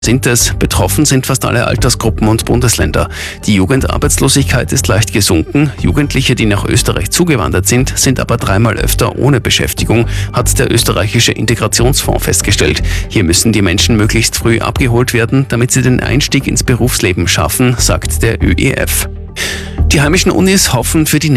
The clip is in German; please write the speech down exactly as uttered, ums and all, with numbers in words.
sind es. Betroffen sind fast alle Altersgruppen und Bundesländer. Die Jugendarbeitslosigkeit ist leicht gesunken. Jugendliche, die nach Österreich zugewandert sind, sind aber dreimal öfter ohne Beschäftigung, hat der österreichische Integrationsfonds festgestellt. Hier müssen die Menschen möglichst früh abgeholt werden, damit sie den Einstieg ins Berufsleben schaffen, sagt der Ö E F. Die heimischen Unis hoffen für die